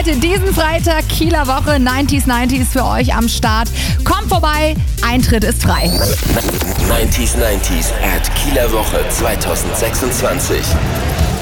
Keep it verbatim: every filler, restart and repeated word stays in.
heute, diesen Freitag, Kieler Woche, neunziger neunziger für euch am Start. Kommt vorbei, Eintritt ist frei. neunziger neunziger at Kieler Woche zwanzig sechsundzwanzig.